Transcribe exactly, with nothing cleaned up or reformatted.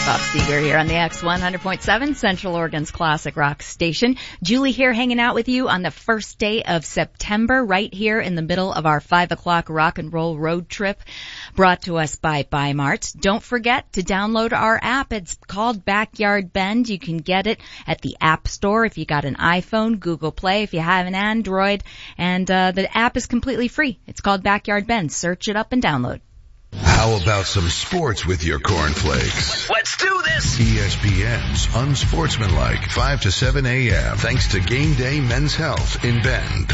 Bob Seger here on the X one hundred point seven, Central Oregon's classic rock station. Julie here hanging out with you on the first day of September, right here in the middle of our five o'clock rock and roll road trip, brought to us by Bi-Mart. Don't forget to download our app. It's called Backyard Bend. You can get it at the App Store if you got an iPhone, Google Play if you have an Android, and uh, the app is completely free. It's called Backyard Bend. Search it up and download. How about some sports with your cornflakes? Let's do this! E S P N's Unsportsmanlike, five to seven a.m. Thanks to Game Day Men's Health in Bend.